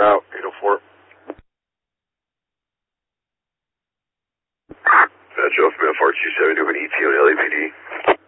route, 804. Joe from FR27 doing ET on LAPD.